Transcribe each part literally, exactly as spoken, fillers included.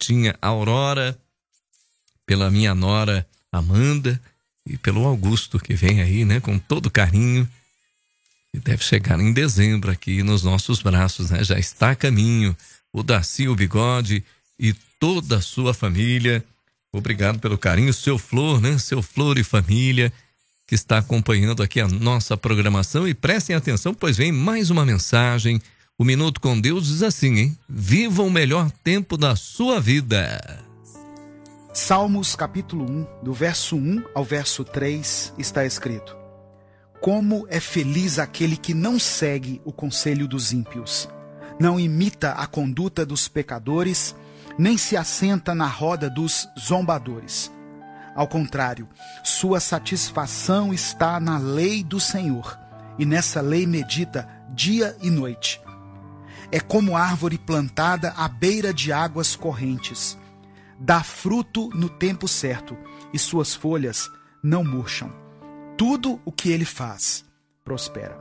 netinha Aurora, pela minha nora Amanda e pelo Augusto, que vem aí, né, com todo carinho. E deve chegar em dezembro aqui nos nossos braços, né? Já está a caminho. O Darcy, o Bigode e toda a sua família. Obrigado pelo carinho. Seu Flor, né? Seu Flor e família, que está acompanhando aqui a nossa programação. E prestem atenção, pois vem mais uma mensagem. O Minuto com Deus diz assim, hein? Viva o melhor tempo da sua vida. Salmos capítulo um, do verso um ao verso três, está escrito: Como é feliz aquele que não segue o conselho dos ímpios, não imita a conduta dos pecadores, nem se assenta na roda dos zombadores. Ao contrário, sua satisfação está na lei do Senhor, e nessa lei medita dia e noite. É como árvore plantada à beira de águas correntes. Dá fruto no tempo certo, e suas folhas não murcham. Tudo o que ele faz prospera.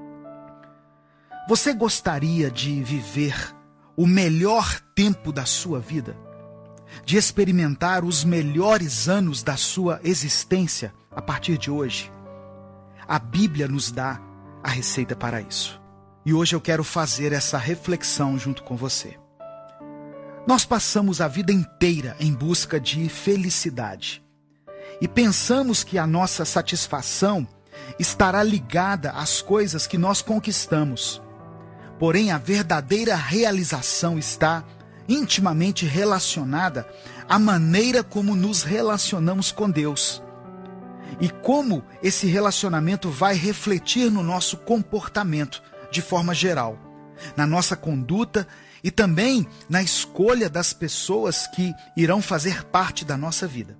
Você gostaria de viver o melhor tempo da sua vida? De experimentar os melhores anos da sua existência a partir de hoje? A Bíblia nos dá a receita para isso. E hoje eu quero fazer essa reflexão junto com você. Nós passamos a vida inteira em busca de felicidade. E pensamos que a nossa satisfação estará ligada às coisas que nós conquistamos. Porém, a verdadeira realização está intimamente relacionada à maneira como nos relacionamos com Deus. E como esse relacionamento vai refletir no nosso comportamento de forma geral, na nossa conduta e também na escolha das pessoas que irão fazer parte da nossa vida.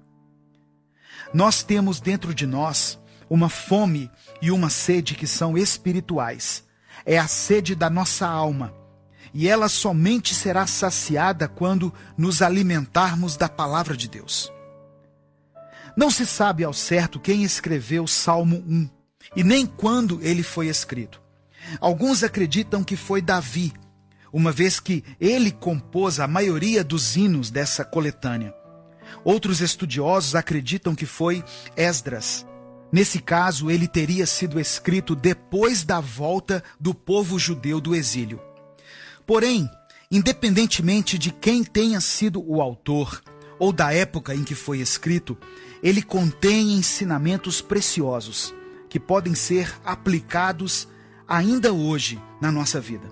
Nós temos dentro de nós uma fome e uma sede que são espirituais. É a sede da nossa alma. E ela somente será saciada quando nos alimentarmos da palavra de Deus. Não se sabe ao certo quem escreveu o Salmo um, e nem quando ele foi escrito. Alguns acreditam que foi Davi, uma vez que ele compôs a maioria dos hinos dessa coletânea. Outros estudiosos acreditam que foi Esdras. Nesse caso, ele teria sido escrito depois da volta do povo judeu do exílio. Porém, independentemente de quem tenha sido o autor ou da época em que foi escrito, ele contém ensinamentos preciosos que podem ser aplicados ainda hoje na nossa vida.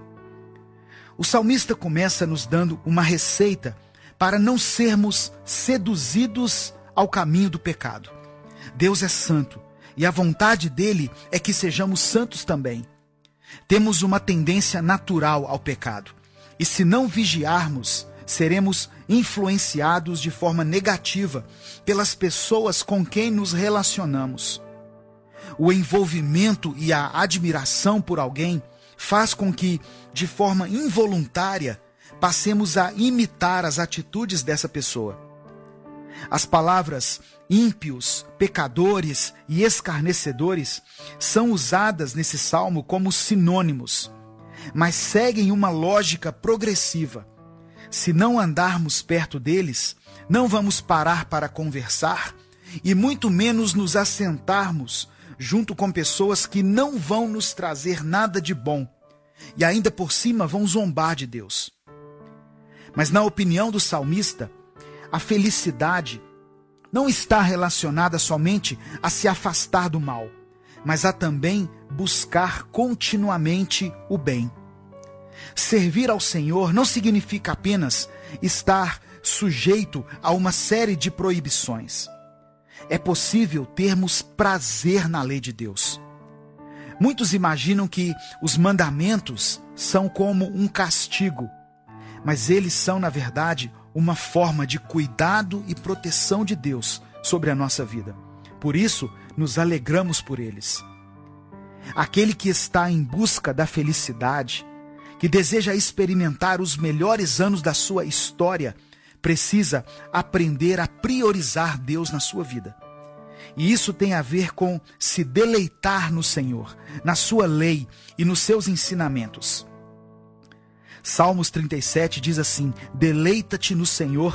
O salmista começa nos dando uma receita para não sermos seduzidos ao caminho do pecado. Deus é santo e a vontade dele é que sejamos santos também. Temos uma tendência natural ao pecado e, se não vigiarmos, seremos influenciados de forma negativa pelas pessoas com quem nos relacionamos. O envolvimento e a admiração por alguém faz com que, de forma involuntária, passemos a imitar as atitudes dessa pessoa. As palavras ímpios, pecadores e escarnecedores são usadas nesse salmo como sinônimos, mas seguem uma lógica progressiva. Se não andarmos perto deles, não vamos parar para conversar e muito menos nos assentarmos junto com pessoas que não vão nos trazer nada de bom e ainda por cima vão zombar de Deus. Mas na opinião do salmista, a felicidade não está relacionada somente a se afastar do mal, mas a também buscar continuamente o bem. Servir ao Senhor não significa apenas estar sujeito a uma série de proibições. É possível termos prazer na lei de Deus. Muitos imaginam que os mandamentos são como um castigo, mas eles são, na verdade, uma forma de cuidado e proteção de Deus sobre a nossa vida. Por isso, nos alegramos por eles. Aquele que está em busca da felicidade, que deseja experimentar os melhores anos da sua história, precisa aprender a priorizar Deus na sua vida. E isso tem a ver com se deleitar no Senhor, na sua lei e nos seus ensinamentos. Salmos trinta e sete diz assim: deleita-te no Senhor